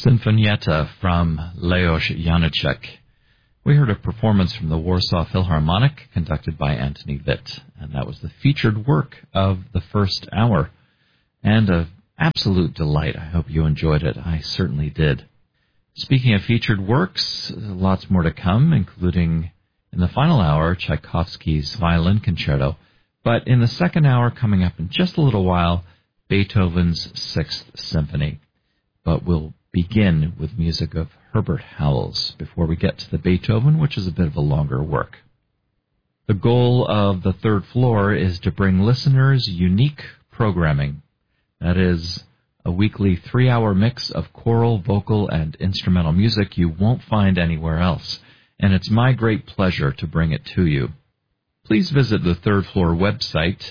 Sinfonietta from Leos Janáček. We heard a performance from the Warsaw Philharmonic conducted by Antony Witt, and that was the featured work of the first hour. And an absolute delight. I hope you enjoyed it. I certainly did. Speaking of featured works, lots more to come, including in the final hour, Tchaikovsky's Violin Concerto. But in the second hour, coming up in just a little while, Beethoven's Sixth Symphony. But we'll begin with music of Herbert Howells before we get to the Beethoven, which is a bit of a longer work. The goal of the Third Floor is to bring listeners unique programming. That is, a weekly 3-hour mix of choral, vocal, and instrumental music you won't find anywhere else. And it's my great pleasure to bring it to you. Please visit the Third Floor website,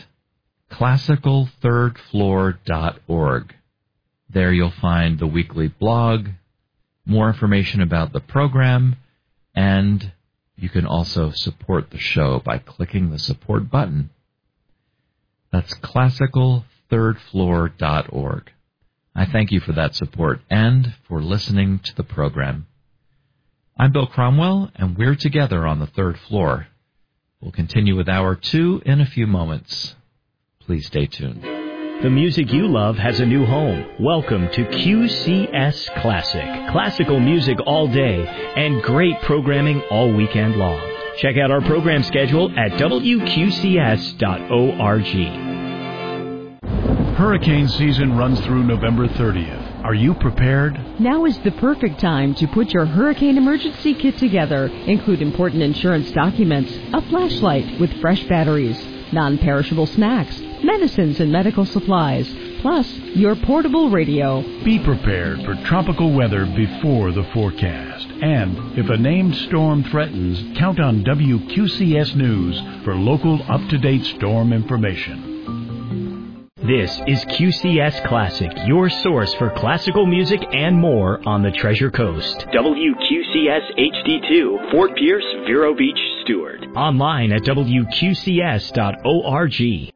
classicalthirdfloor.org. There you'll find the weekly blog, more information about the program, and you can also support the show by clicking the support button. That's classicalthirdfloor.org. I thank you for that support and for listening to the program. I'm Bill Cromwell, and we're together on the Third Floor. We'll continue with Hour 2 in a few moments. Please stay tuned. The music you love has a new home. Welcome to QCS Classic. Classical music all day and great programming all weekend long. Check out our program schedule at wqcs.org. Hurricane season runs through November 30th. Are you prepared? Now is the perfect time to put your hurricane emergency kit together. Include important insurance documents, a flashlight with fresh batteries, non-perishable snacks, medicines and medical supplies, plus your portable radio. Be prepared for tropical weather before the forecast. And if a named storm threatens, count on WQCS News for local up-to-date storm information. This is QCS Classic, your source for classical music and more on the Treasure Coast. WQCS HD2, Fort Pierce, Vero Beach, Stewart. Online at WQCS.org.